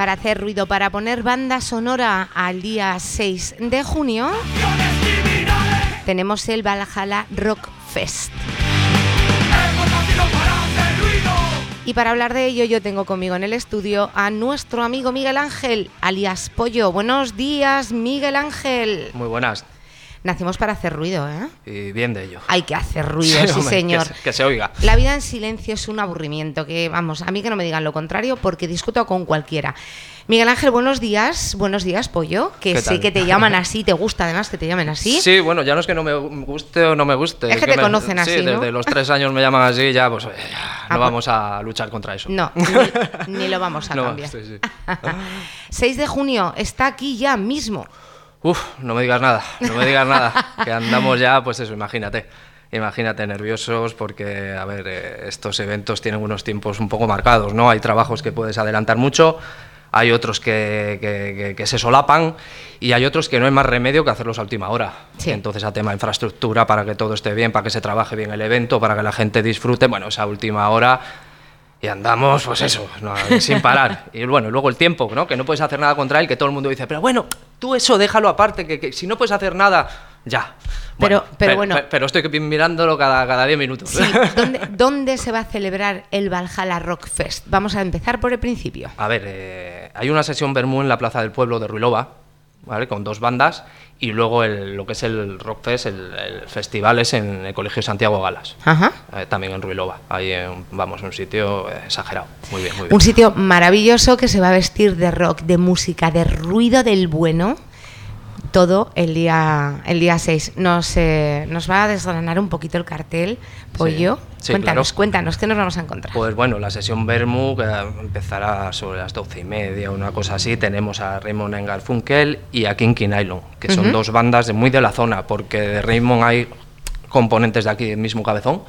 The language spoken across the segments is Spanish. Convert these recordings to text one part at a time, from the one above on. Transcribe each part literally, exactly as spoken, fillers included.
para hacer ruido, para poner banda sonora al día seis de junio, tenemos el Valhalla Rock Fest. Y para hablar de ello yo tengo conmigo en el estudio a nuestro amigo Miguel Ángel, alias Pollo. Buenos días, Miguel Ángel. Muy buenas. Nacimos para hacer ruido, ¿eh? Y bien de ello. Hay que hacer ruido, sí, sí hombre, señor. Que se, que se oiga. La vida en silencio es un aburrimiento, que vamos, a mí que no me digan lo contrario porque discuto con cualquiera. Miguel Ángel, buenos días, buenos días, Pollo, que sé que te llaman así, te gusta además que te llamen así. Sí, bueno, ya no es que no me guste o no me guste. Es, es que, que te me, conocen así, sí, ¿no? Desde los tres años me llaman así, ya pues no ah, vamos a luchar contra eso. No, ni, ni lo vamos a no, cambiar. Sí, sí. seis de junio, está aquí ya mismo. Uf, no me digas nada, no me digas nada, que andamos ya, pues eso, imagínate. Imagínate, nerviosos porque, a ver, eh, estos eventos tienen unos tiempos un poco marcados, ¿no? Hay trabajos que puedes adelantar mucho, hay otros que, que, que, que se solapan y hay otros que no hay más remedio que hacerlos a última hora. Sí. Entonces, a tema de infraestructura, para que todo esté bien, para que se trabaje bien el evento, para que la gente disfrute, bueno, esa última hora y andamos, pues eso, no, sin parar. Y bueno, luego el tiempo, ¿no? Que no puedes hacer nada contra él, que todo el mundo dice, pero bueno, tú eso déjalo aparte, que, que si no puedes hacer nada, ya. Pero, bueno, pero, pero bueno. Pero, pero estoy mirándolo cada, cada diez minutos. Sí, ¿dónde, ¿dónde se va a celebrar el Valhalla Rock Fest? Vamos a empezar por el principio. A ver, eh, hay una sesión Bermú en la Plaza del Pueblo de Ruilova, ¿vale? Con dos bandas, y luego el, lo que es el Rock Fest, el, el festival es en el Colegio Santiago Galas, Ajá. Eh, también en Ruilova, ahí en, vamos, un sitio exagerado, muy bien, muy bien. Un sitio maravilloso que se va a vestir de rock, de música, de ruido del bueno, todo el día el día seis. Nos, eh, nos va a desgranar un poquito el cartel, Pollo. Sí, sí, cuéntanos, claro. cuéntanos, ¿qué nos vamos a encontrar? Pues bueno, la sesión Bermú que empezará sobre las doce y media, una cosa así. Tenemos a Raymond and Garfunkel y a Kinky Nylon, que son uh-huh. dos bandas de, muy de la zona, porque de Raymond hay componentes de aquí del mismo Cabezón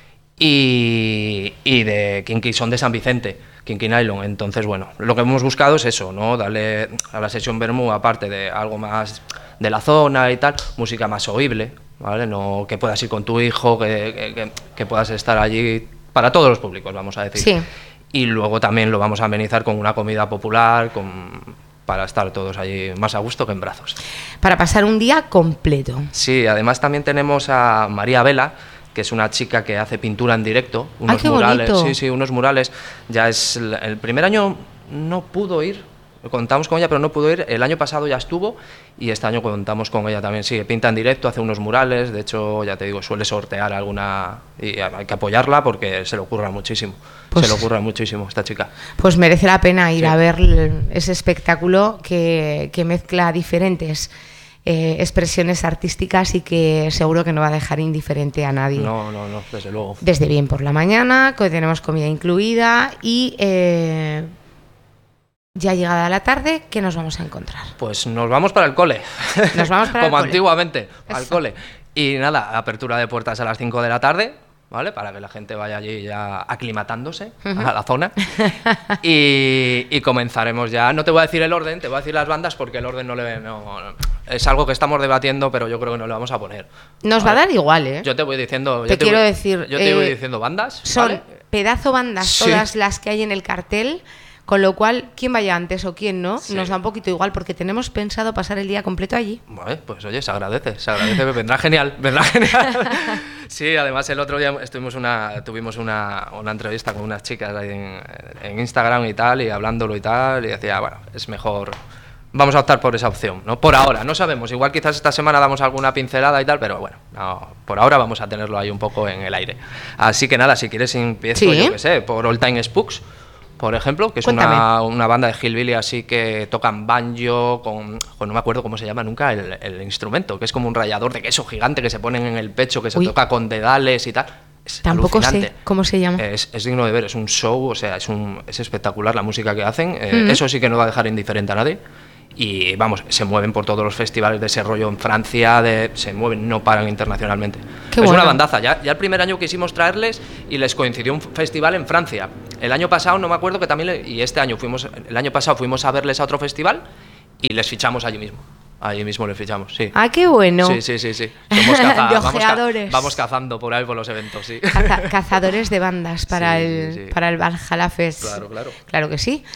y, y de Kinky son de San Vicente, Kinky Nylon. Entonces, bueno, lo que hemos buscado es eso, ¿no? Darle a la sesión Bermú, aparte de algo más de la zona y tal, música más oíble, ¿vale? No que puedas ir con tu hijo, que, que, que puedas estar allí para todos los públicos, vamos a decir. Sí. Y luego también lo vamos a amenizar con una comida popular, con, para estar todos allí más a gusto que en brazos. Para pasar un día completo. Sí, además también tenemos a María Vela, que es una chica que hace pintura en directo, unos ¡ay, qué murales, bonito! sí, sí, unos murales. Ya es el, el primer año no pudo ir. Contamos con ella, pero no pudo ir. El año pasado ya estuvo y este año contamos con ella también. Sí, pinta en directo, hace unos murales. De hecho, ya te digo, suele sortear alguna y hay que apoyarla porque se le ocurra muchísimo. Pues, se le ocurra muchísimo esta chica. Pues merece la pena ir sí. a ver ese espectáculo que, que mezcla diferentes eh, expresiones artísticas y que seguro que no va a dejar indiferente a nadie. No, no, no, desde luego. Desde bien por la mañana, que tenemos comida incluida y... Eh, ya llegada la tarde, ¿qué nos vamos a encontrar? Pues nos vamos para el cole. Nos vamos para Como el cole. antiguamente, Eso. al cole. Y nada, apertura de puertas a las cinco de la tarde, ¿vale? Para que la gente vaya allí ya aclimatándose uh-huh. a la zona. y, y comenzaremos ya. No te voy a decir el orden, te voy a decir las bandas porque el orden no le... No, no, es algo que estamos debatiendo, pero yo creo que no le vamos a poner. Nos ¿vale? va a dar igual, ¿eh? Yo te voy diciendo... Te, yo te quiero voy, decir... Yo te eh, voy diciendo bandas, Son ¿vale? pedazo bandas sí. todas las que hay en el cartel... Con lo cual, quién vaya antes o quién no, sí. nos da un poquito igual, porque tenemos pensado pasar el día completo allí. Vale, pues oye, se agradece, se agradece, vendrá genial, vendrá genial. Sí, además el otro día estuvimos una, tuvimos una, una entrevista con unas chicas ahí en, en Instagram y tal, y hablándolo y tal, y decía, bueno, es mejor, vamos a optar por esa opción, ¿no? Por ahora, no sabemos, igual quizás esta semana damos alguna pincelada y tal, pero bueno, no, por ahora vamos a tenerlo ahí un poco en el aire. Así que nada, si quieres empiezo, ¿sí? Yo qué sé, por All Time Spooks, por ejemplo, que es una, una banda de hillbilly así que tocan banjo con, con no me acuerdo cómo se llama nunca el, el instrumento, que es como un rallador de queso gigante que se ponen en el pecho, que se Uy. toca con dedales y tal. Es Tampoco alucinante. sé cómo se llama. Es, es digno de ver, es un show, o sea, es, un, es espectacular la música que hacen. Eh, mm-hmm. Eso sí que no va a dejar indiferente a nadie. Y vamos, se mueven por todos los festivales de ese rollo en Francia, de, se mueven, no paran internacionalmente. Qué es bueno. una bandaza, ya, ya el primer año quisimos traerles y les coincidió un festival en Francia. El año pasado, no me acuerdo que también, le, y este año fuimos, el año pasado fuimos a verles a otro festival y les fichamos allí mismo. Allí mismo les fichamos, sí. Ah, qué bueno. Sí, sí, sí, sí. Somos caza, de vamos, ca vamos cazando por ahí por los eventos, sí. Caza cazadores de bandas para, sí, el, sí, sí. para el Valhalla Fest. Claro, claro. Claro que sí.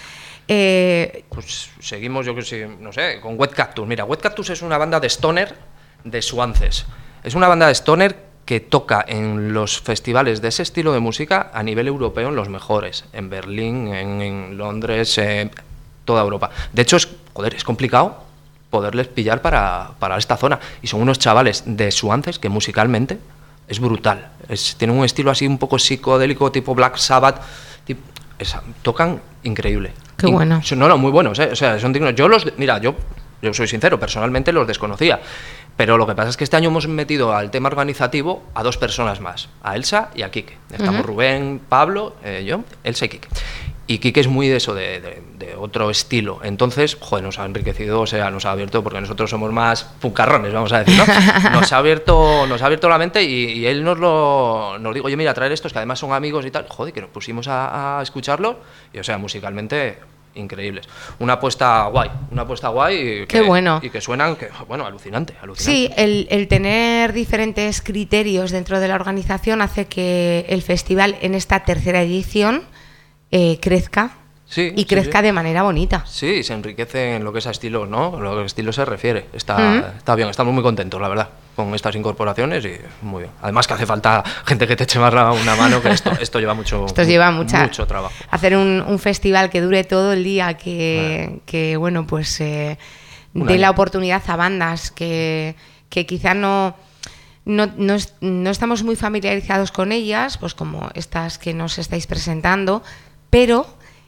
Eh, pues seguimos, yo que sé, no sé, con Wet Cactus. Mira, Wet Cactus es una banda de stoner de Swances. Es una banda de stoner que toca en los festivales de ese estilo de música a nivel europeo en los mejores, en Berlín, en, en Londres, en toda Europa. De hecho, es, joder, es complicado poderles pillar para, para esta zona. Y son unos chavales de Swances que musicalmente es brutal. Es, tienen un estilo así un poco psicodélico, tipo Black Sabbath. Tipo, es, tocan increíble. Qué In, bueno. No, no, muy buenos, ¿eh? O sea, son dignos. Yo los, mira, yo, yo soy sincero, personalmente los desconocía. Pero lo que pasa es que este año hemos metido al tema organizativo a dos personas más, a Elsa y a Quique. Estamos uh-huh. Rubén, Pablo, eh, yo, Elsa y Quique. Y Quique es muy de eso, de, de, de otro estilo. Entonces, joder, nos ha enriquecido, o sea, nos ha abierto, porque nosotros somos más puncarrones, vamos a decir, ¿no? Nos ha abierto, nos ha abierto la mente y, y él nos lo nos dijo, oye, mira, traer estos, que además son amigos y tal. Joder, que nos pusimos a, a escucharlos y, o sea, musicalmente increíbles. Una apuesta guay, una apuesta guay y que, Qué bueno. y que suenan, que, bueno, alucinante, alucinante. Sí, el, el tener diferentes criterios dentro de la organización hace que el festival en esta tercera edición eh, crezca sí, y crezca sí, sí. de manera bonita. Sí, se enriquece en lo que es a estilo, ¿no? A lo que a estilo se refiere. Está, uh-huh. está bien, estamos muy contentos, la verdad, con estas incorporaciones y muy bien. Además que hace falta gente que te eche más una mano, que esto, esto lleva mucho, esto lleva mucha, mucho trabajo. Hacer un, un festival que dure todo el día, que, bueno, que, bueno pues eh, dé la oportunidad a bandas que, que quizá no... No, no, no estamos muy familiarizados con ellas, pues como estas que nos estáis presentando, pero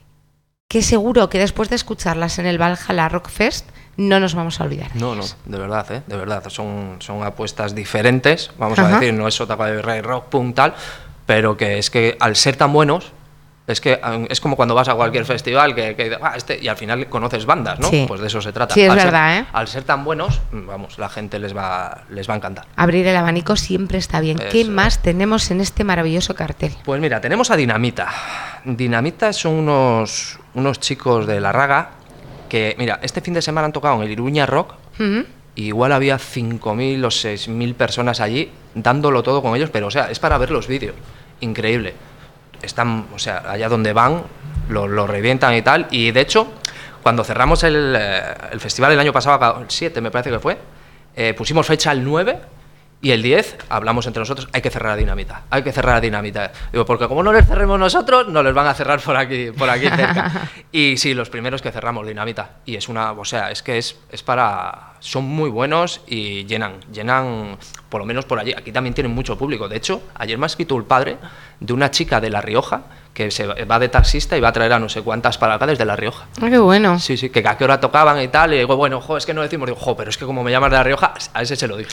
que seguro que después de escucharlas en el Valhalla Rock Fest no nos vamos a olvidar. No, no, de verdad, ¿eh? De verdad, son, son apuestas diferentes, vamos Ajá. a decir, no es Sotapa de Rey Rock, pum, tal, pero que es que al ser tan buenos, es que es como cuando vas a cualquier festival que, que ah, este, y al final conoces bandas, ¿no? Sí. Pues de eso se trata. Sí, es al verdad, ser, ¿eh? Al ser tan buenos, vamos, la gente les va, les va a encantar. Abrir el abanico siempre está bien. Eso. ¿Qué más tenemos en este maravilloso cartel? Pues mira, tenemos a Dinamita. Dinamita son unos, unos chicos de La Raga que, mira, este fin de semana han tocado en el Iruña Rock. Uh-huh. Y igual había cinco mil o seis mil personas allí dándolo todo con ellos, pero o sea, es para ver los vídeos. Increíble. Están, o sea, allá donde van, lo, lo revientan y tal. Y de hecho, cuando cerramos el, el festival el año pasado, el siete me parece que fue, eh, pusimos fecha el nueve y el diez hablamos entre nosotros, hay que cerrar a Dinamita, hay que cerrar a Dinamita. Digo, porque como no les cerremos nosotros, no les van a cerrar por aquí, por aquí cerca. Y sí, los primeros que cerramos, Dinamita. Y es una, o sea, es que es, es para... Son muy buenos y llenan, llenan, por lo menos por allí. Aquí también tienen mucho público. De hecho, ayer me ha escrito el padre de una chica de La Rioja que se va de taxista y va a traer a no sé cuántas para acá desde La Rioja. Ah, qué bueno. Sí, sí, que a qué hora tocaban y tal. Y digo, bueno, jo, es que no decimos. Digo, jo, pero es que como me llamas de La Rioja, a ese se lo dije.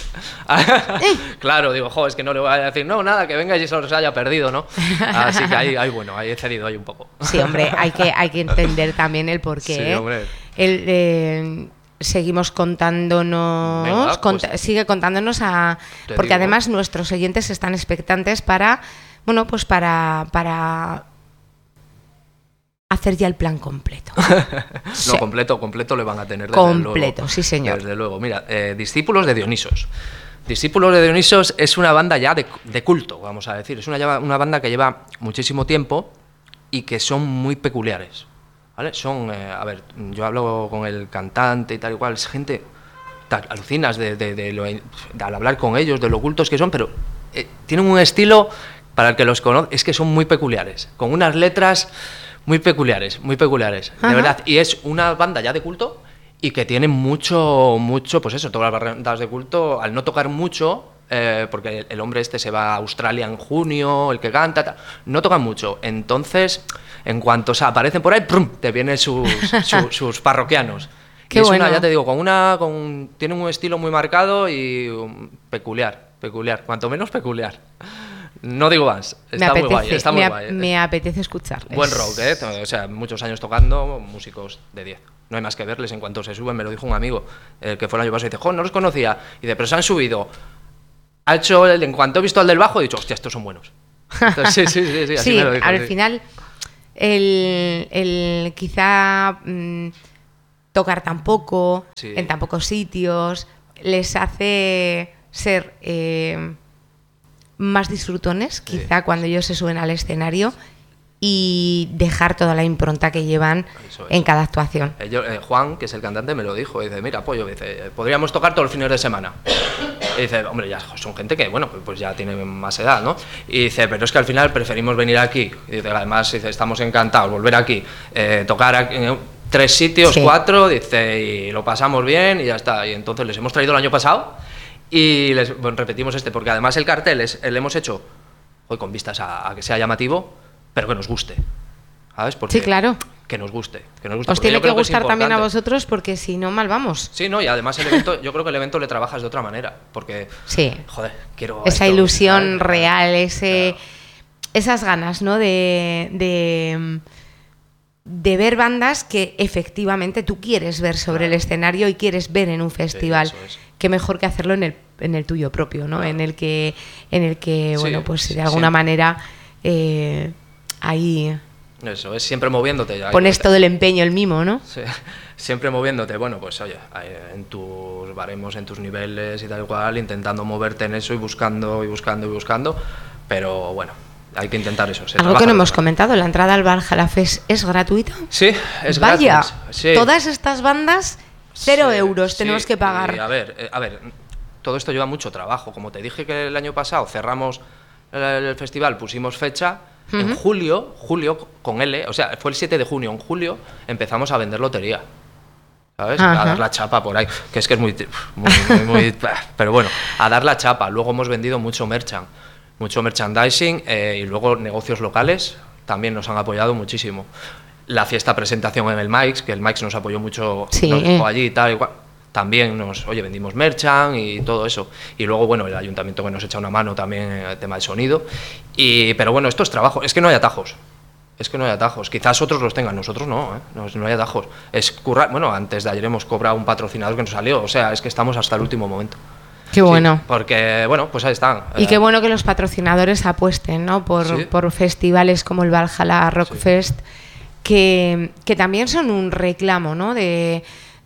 Claro, digo, jo, es que no le voy a decir, no, nada, que venga y se los haya perdido, ¿no? Así que ahí, ahí bueno, ahí he cedido ahí un poco. Sí, hombre, hay que, hay que entender también el porqué. Sí, hombre. El... Eh, seguimos contándonos, Venga, cont- pues, sigue contándonos a, porque digo. Además nuestros oyentes están expectantes para, bueno, pues para, para hacer ya el plan completo. No, sí. completo, completo le van a tener desde completo, luego, sí señor. Desde luego, mira, eh, Discípulos de Dionisos. Discípulos de Dionisos es una banda ya de, de culto, vamos a decir, es una, una banda que lleva muchísimo tiempo y que son muy peculiares. ¿Vale? Son, eh, a ver, yo hablo con el cantante y tal y cual, es gente, tal, alucinas de, de, de lo, de, al hablar con ellos, de lo ocultos que son, pero eh, tienen un estilo, para el que los conoce, es que son muy peculiares, con unas letras muy peculiares, muy peculiares, Ajá. de verdad, y es una banda ya de culto y que tiene mucho, mucho, pues eso, todas las bandas de culto, al no tocar mucho, eh, porque el hombre este se va a Australia en junio, el que canta, tal, no tocan mucho, entonces... En cuanto o sea, aparecen por ahí, ¡prum!, te vienen sus, su, sus parroquianos. Qué y es bueno. una, ya te digo, con una, con, tienen un estilo muy marcado y um, peculiar, peculiar, cuanto menos peculiar. No digo más, está apetece, muy guay, está muy me, guay. Me apetece escucharles. Buen rock, ¿eh? O sea, muchos años tocando, músicos de diez. No hay más que verles en cuanto se suben, me lo dijo un amigo, el que fue el año pasado, y dice, jo, no los conocía. Y dice, pero se han subido. Ha hecho, el, en cuanto he visto el del bajo, he dicho, hostia, estos son buenos. Entonces, sí, sí, sí, sí, así sí, me lo dijo. Al sí. final... El, el quizá mmm, tocar tan poco, sí. en tan pocos sitios, les hace ser eh, más disfrutones, quizá sí. cuando ellos se suben al escenario, y dejar toda la impronta que llevan en cada actuación. Eh, yo, eh, Juan, que es el cantante, me lo dijo, dice, mira, Pollo, dice, podríamos tocar todos los fines de semana. Y dice, hombre, ya son gente que, bueno, pues ya tiene más edad, ¿no? Y dice, pero es que al final preferimos venir aquí. Y dice, además, dice, estamos encantados, volver aquí, eh, tocar aquí, en tres sitios, sí. cuatro, dice, y lo pasamos bien y ya está. Y entonces les hemos traído el año pasado y les bueno, repetimos este, porque además el cartel es, le hemos hecho hoy con vistas a, a que sea llamativo, pero que nos guste, ¿sabes? Porque sí, claro. Que nos guste. Que nos guste. Os tiene que gustar que también a vosotros, porque si no, mal vamos. Sí, no, y además el evento, yo creo que el evento le trabajas de otra manera, porque, sí. joder, quiero... Esa esto, ilusión ¿sabes? real, ese, claro. esas ganas, ¿no? De, de, de ver bandas que efectivamente tú quieres ver sobre claro. el escenario y quieres ver en un festival. Sí, es. Qué mejor que hacerlo en el, en el tuyo propio, ¿no? Claro. En el que, en el que sí, bueno, pues de alguna sí. manera eh, ahí... Eso, es siempre moviéndote. Pones todo el empeño, el mimo, ¿no? Sí, siempre moviéndote. Bueno, pues oye, en tus baremos, en tus niveles y tal y cual, intentando moverte en eso y buscando y buscando y buscando. Pero bueno, hay que intentar eso. Algo que no hemos comentado, ¿la entrada al Valhalla Fest es gratuita? Sí, es Vaya, gratis. Sí. Todas estas bandas, cero sí, euros sí, tenemos que pagar. Y a ver, eh, a ver, todo esto lleva mucho trabajo. Como te dije que el año pasado cerramos el, el festival, pusimos fecha. Uh-huh. En julio, julio con L, o sea, fue el siete de junio, en julio empezamos a vender lotería, ¿sabes? Uh-huh. A dar la chapa por ahí, que es que es muy, muy, muy, muy pero bueno, a dar la chapa. Luego hemos vendido mucho merchant, mucho merchandising eh, y luego negocios locales también nos han apoyado muchísimo. La fiesta presentación en el Mike's, que el Mike's nos apoyó mucho, sí. nos dejó allí y tal, igual. También nos, oye, vendimos merchant y todo eso. Y luego, bueno, el ayuntamiento que nos echa una mano también en el tema de sonido. Y, pero bueno, esto es trabajo, es que no hay atajos. Es que no hay atajos. Quizás otros los tengan, nosotros no, ¿eh? no, no hay atajos. Es currar, bueno, antes de ayer hemos cobrado un patrocinador que nos salió, o sea, es que estamos hasta el último momento. Qué bueno. Sí, porque, bueno, pues ahí están. Y qué bueno que los patrocinadores apuesten, ¿no? Por, ¿sí? por festivales como el Valhalla Rock sí. Fest, que, que también son un reclamo, ¿no? De...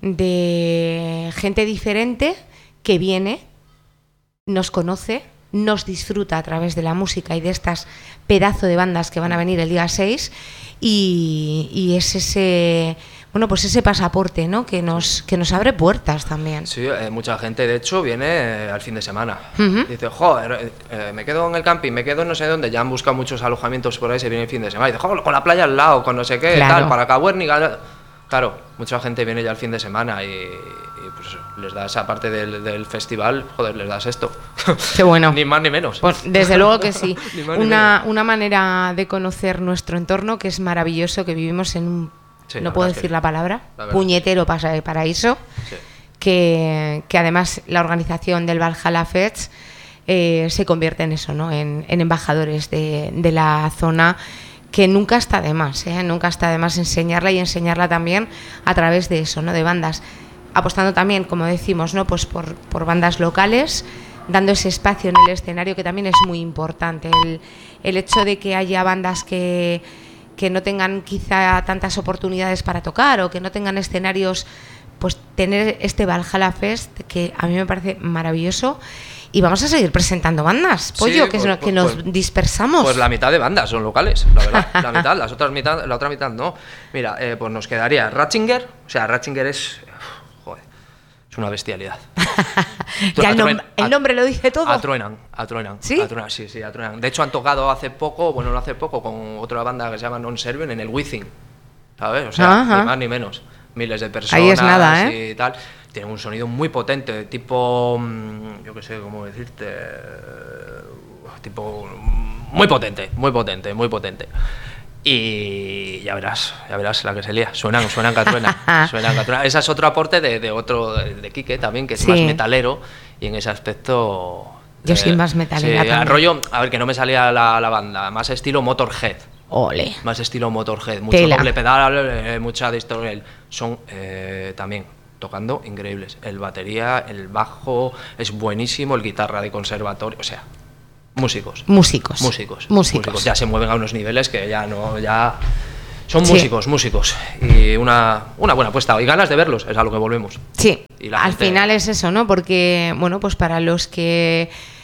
de gente diferente que viene, nos conoce, nos disfruta a través de la música y de estas pedazo de bandas que van a venir el día seis y, y es ese bueno pues ese pasaporte, ¿no? que nos que nos abre puertas también. Sí, eh, mucha gente de hecho viene eh, al fin de semana. Uh-huh. Dice, joder, eh, me quedo en el camping, me quedo no sé dónde, ya han buscado muchos alojamientos por ahí, se viene el fin de semana. Y dice, joder, con la playa al lado, con no sé qué, claro. tal, para Cabuérnica. Claro, mucha gente viene ya el fin de semana y, y pues les das, aparte del, del festival, joder, les das esto. Qué bueno. Ni más ni menos. Pues desde luego que sí. ni más, una, ni una manera de conocer nuestro entorno que es maravilloso, que vivimos en un, sí, no puedo decir la palabra, la puñetero paraíso, sí. que, que además la organización del Valhalla Fest eh, se convierte en eso, ¿no? en, en embajadores de, de la zona, que nunca está de más, ¿eh? Nunca está de más enseñarla y enseñarla también a través de eso, ¿no? De bandas, apostando también, como decimos, ¿no? Pues por, por bandas locales, dando ese espacio en el escenario que también es muy importante. El, el hecho de que haya bandas que, que no tengan quizá tantas oportunidades para tocar o que no tengan escenarios, pues tener este Valhalla Fest, que a mí me parece maravilloso. Y vamos a seguir presentando bandas, Pollo, sí, que, pues, que nos pues, dispersamos. Pues la mitad de bandas son locales, la verdad. La mitad, las otras mitad, la otra mitad no. Mira, eh, pues nos quedaría Ratzinger, o sea, Ratzinger es, joder, es una bestialidad. Ya el, nom el nombre lo dice todo. Atruenan, atruenan. ¿Sí? Atruenan, sí, sí, atruenan. De hecho han tocado hace poco, bueno, no hace poco, con otra banda que se llama Non Servien en el Wizzing, ¿sabes? O sea, Ajá. ni más ni menos. Miles de personas. Ahí es nada, ¿eh? Y tal. Tienen un sonido muy potente, tipo, yo qué sé cómo decirte, tipo, muy potente, muy potente, muy potente. Y ya verás, ya verás la que se lía. Suenan, suenan que truenan, suenan que truenan. Ese es otro aporte de, de otro, de, de Quique también, que es sí. más metalero, y en ese aspecto... Yo soy más metalera sí, también. Rollo, a ver, que no me salía la, la banda, más estilo Motorhead. Ole. Más estilo Motorhead, mucho Tela. doble pedal, eh, mucha distorsión. Son eh, también... tocando increíbles, el batería, el bajo es buenísimo, el guitarra de conservatorio, o sea, músicos, músicos, músicos, músicos, músicos. Ya se mueven a unos niveles que ya no, ya son sí. músicos, músicos y una, una buena apuesta y ganas de verlos, es a lo que volvemos. Sí, y la al gente... final es eso, ¿no? Porque bueno, pues para los que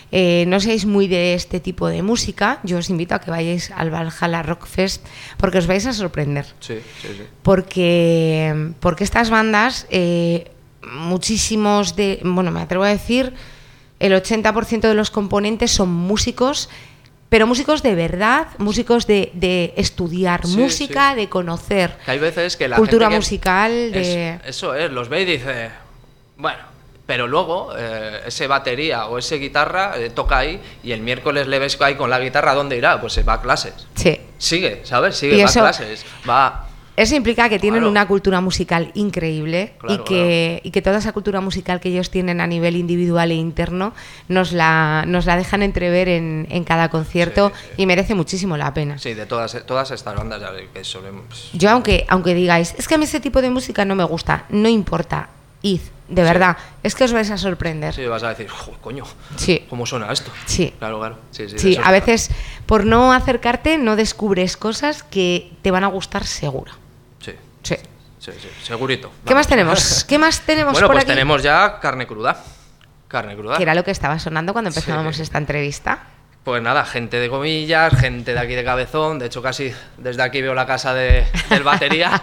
eh, no seáis muy de este tipo de música, yo os invito a que vayáis al Valhalla Rock Fest porque os vais a sorprender. Sí, sí, sí. Porque, porque estas bandas, eh, muchísimos de, bueno, me atrevo a decir, el ochenta por ciento de los componentes son músicos, pero músicos de verdad, músicos de, de estudiar sí, música, sí. de conocer que hay veces que la cultura gente que musical. De... Es, eso es, los ve y dice, bueno, pero luego eh, ese batería o ese guitarra eh, toca ahí y el miércoles le ves ahí con la guitarra, ¿dónde irá? Pues se va a clases. Sí. Sigue, ¿sabes? Sigue, y va eso, a clases, va... Eso implica que tienen claro. una cultura musical increíble claro, y, que, claro. y que toda esa cultura musical que ellos tienen a nivel individual e interno nos la, nos la dejan entrever en, en cada concierto sí, sí. y merece muchísimo la pena. Sí, de todas, todas estas bandas ya que solemos... Yo aunque, aunque digáis, es que a mí ese tipo de música no me gusta, no importa, id, de verdad, sí. es que os vais a sorprender. Sí, vas a decir, coño, sí. ¿cómo suena esto? Sí. Claro, claro. Sí, sí, sí a veces por no acercarte no descubres cosas que te van a gustar seguro. Sí. Sí. Sí, sí, segurito. ¿Qué más tenemos? ¿Qué más tenemos bueno, por pues aquí? tenemos ya carne cruda. Carne cruda. Que era lo que estaba sonando cuando empezábamos sí. esta entrevista. Pues nada, gente de comillas, gente de aquí de Cabezón. De hecho, casi desde aquí veo la casa de, del batería.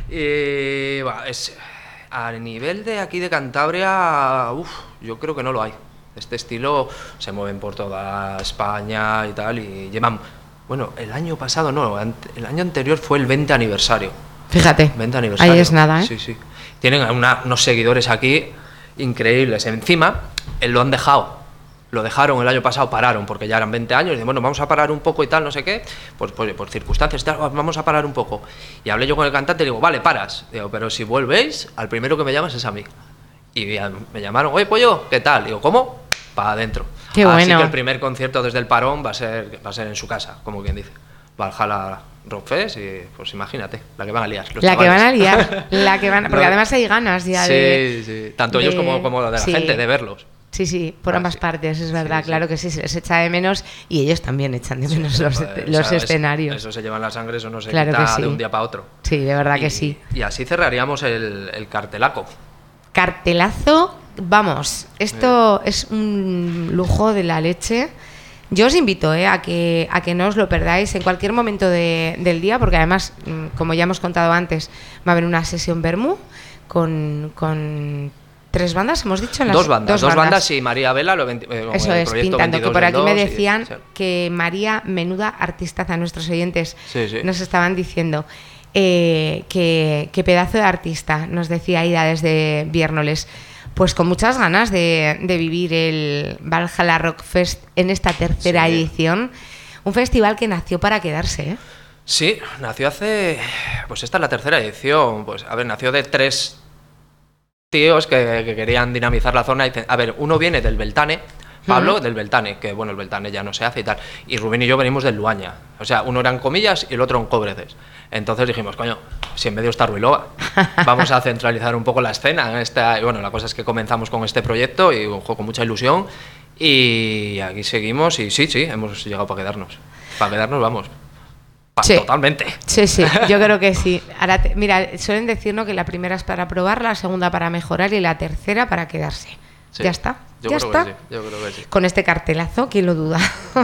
Y bueno, es, a nivel de aquí de Cantabria, uf, yo creo que no lo hay. Este estilo se mueven por toda España y tal. Y llevan... Bueno, el año pasado no, el año anterior fue el veinte aniversario. Fíjate, veinte aniversario. ahí es nada, ¿eh? Sí, sí. Tienen una, unos seguidores aquí increíbles. Encima, él lo han dejado. Lo dejaron el año pasado, pararon, porque ya eran veinte años. Y dicen, bueno, vamos a parar un poco y tal, no sé qué. Pues, pues por circunstancias, tal, vamos a parar un poco. Y hablé yo con el cantante y digo, vale, paras. Digo, pero si volvéis, al primero que me llamas es a mí. Y me llamaron, oye, pollo, ¿qué tal? Digo, ¿cómo? Para adentro. Qué Así bueno. que el primer concierto desde el parón va a ser, va a ser en su casa, como quien dice. Valhalla Rock Fest y pues imagínate, la que van a liar. Los la chavales. que van a liar, la que van a, porque además hay ganas ya sí, de... Sí, sí, tanto de, ellos como, como de la sí. gente, de verlos. Sí, sí, por ah, ambas sí. partes, es verdad, sí, claro sí. que sí, se les echa de menos y ellos también echan de menos sí, los, joder, los o sea, escenarios. Eso, eso se lleva en la sangre, eso no se claro quita sí. de un día para otro. Sí, de verdad y, que sí. Y así cerraríamos el, el cartelaco. Cartelazo, vamos, esto eh. es un lujo de la leche. Yo os invito eh, a, que, a que no os lo perdáis en cualquier momento de, del día, porque además, como ya hemos contado antes, va a haber una sesión Bermú con, con tres bandas, hemos dicho. En las, dos bandas, dos, dos bandas. bandas y María Vela. Lo, eh, Eso es, pintando, que por aquí me decían y, sí. que María, menuda artistaza, nuestros oyentes sí, sí. nos estaban diciendo eh, que, que pedazo de artista, nos decía Aida desde Viérnoles. Pues con muchas ganas de, de vivir el Valhalla Rock Fest en esta tercera sí. edición. Un festival que nació para quedarse, ¿eh? Sí, nació hace... Pues esta es la tercera edición. Pues a ver, nació de tres tíos que, que querían dinamizar la zona. Y, a ver, uno viene del Beltane, Pablo, uh-huh. del Beltane, que bueno, el Beltane ya no se hace y tal. Y Rubén y yo venimos del Luaña. O sea, uno era en Comillas y el otro en Cobreces. Entonces dijimos, coño, si en medio está Ruiloa, vamos a centralizar un poco la escena. En esta, y bueno, la cosa es que comenzamos con este proyecto y un juego con mucha ilusión. Y aquí seguimos y sí, sí, hemos llegado para quedarnos. Para quedarnos, vamos. Pa, sí. Totalmente. Sí, sí, yo creo que sí. Ahora te, mira, suelen decirnos que la primera es para probar, la segunda para mejorar y la tercera para quedarse. Sí. Ya está. Yo ya creo está. Que sí, yo creo que sí. Con este cartelazo, ¿quién lo duda?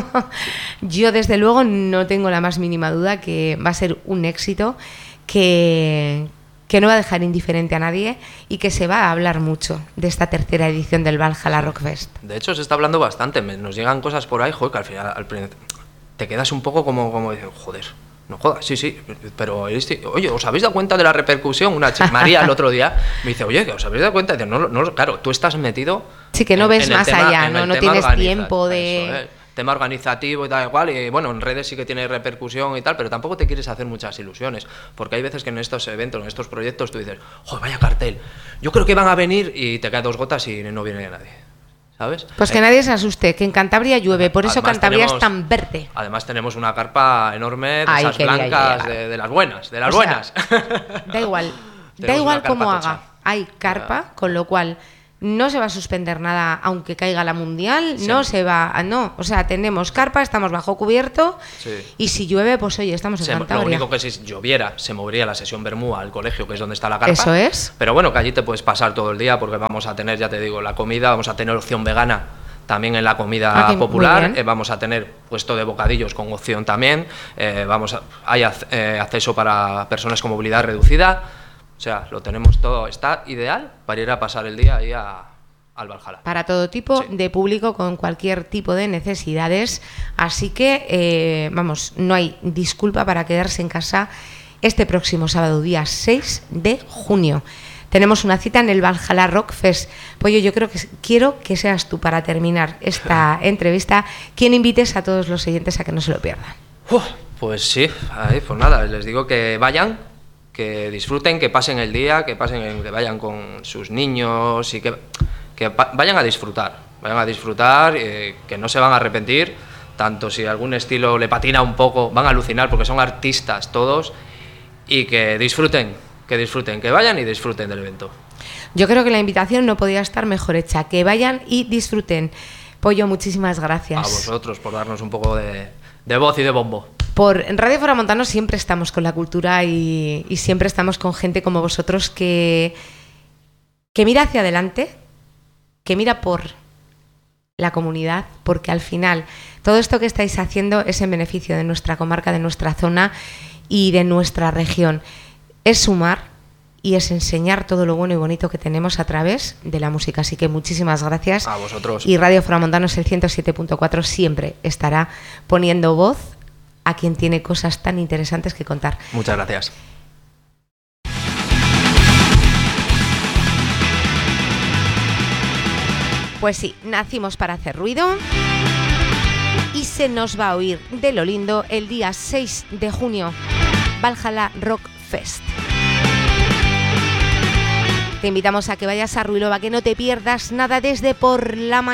Yo desde luego no tengo la más mínima duda que va a ser un éxito, que, que no va a dejar indiferente a nadie y que se va a hablar mucho de esta tercera edición del Valhalla Rock Fest. De hecho se está hablando bastante, nos llegan cosas por ahí, joder, que al final al, te quedas un poco como, como dices, joder. No jodas, sí, sí, pero este, oye, ¿os habéis dado cuenta de la repercusión? Una chica, María el otro día me dice, oye, ¿os habéis dado cuenta? Y dice, no, no, claro, tú estás metido. Sí, que no en, ves en más tema, allá, no, no tienes tiempo de. Eso, eh, tema organizativo y tal y cual, y bueno, en redes sí que tiene repercusión y tal, pero tampoco te quieres hacer muchas ilusiones, porque hay veces que en estos eventos, en estos proyectos, tú dices, joder, vaya cartel, yo creo que van a venir y te caen dos gotas y no viene nadie. ¿Sabes? Pues que eh, nadie se asuste, que en Cantabria llueve, por eso Cantabria tenemos, es tan verde. Además tenemos una carpa enorme de Ay, esas blancas, de, de las buenas, de las o buenas. Sea, da igual, da igual cómo haga, hay carpa, con lo cual no se va a suspender nada aunque caiga la mundial, sí. no se va, a, no, o sea, tenemos carpa, estamos bajo cubierto sí. y si llueve, pues oye, estamos en se, Cantabria. Lo único que si lloviera, se movería la sesión Bermú al colegio, que es donde está la carpa. Eso es. Pero bueno, que allí te puedes pasar todo el día porque vamos a tener, ya te digo, la comida, vamos a tener opción vegana también en la comida ah, que, popular, eh, vamos a tener puesto de bocadillos con opción también, eh, vamos a, hay eh, acceso para personas con movilidad reducida, o sea, lo tenemos todo, está ideal para ir a pasar el día ahí a, al Valhalla. Para todo tipo sí. de público con cualquier tipo de necesidades, así que, eh, vamos, no hay disculpa para quedarse en casa este próximo sábado, día seis de junio. Tenemos una cita en el Valhalla Rock Fest. Pollo, yo creo que quiero que seas tú, para terminar esta entrevista, quien invites a todos los oyentes a que no se lo pierdan. Uh, pues sí, ahí, pues nada, les digo que vayan, que disfruten, que pasen el día, que pasen, que vayan con sus niños y que, que vayan a disfrutar, vayan a disfrutar, eh, que no se van a arrepentir, tanto si algún estilo le patina un poco, van a alucinar porque son artistas todos, y que disfruten. Que disfruten, que vayan y disfruten del evento. Yo creo que la invitación no podía estar mejor hecha. Que vayan y disfruten. Pollo, muchísimas gracias. A vosotros por darnos un poco de, de voz y de bombo. Por en Radio Foramontano siempre estamos con la cultura y, y siempre estamos con gente como vosotros que, que mira hacia adelante, que mira por la comunidad, porque al final todo esto que estáis haciendo es en beneficio de nuestra comarca, de nuestra zona y de nuestra región. Es sumar y es enseñar todo lo bueno y bonito que tenemos a través de la música. Así que muchísimas gracias. A vosotros. Y Radio Foramontanos, el ciento siete punto cuatro, siempre estará poniendo voz a quien tiene cosas tan interesantes que contar. Muchas gracias. Pues sí, nacimos para hacer ruido y se nos va a oír de lo lindo el día seis de junio, Valhalla Rock Fest. Te invitamos a que vayas a Ruilova, que no te pierdas nada desde por la mañana.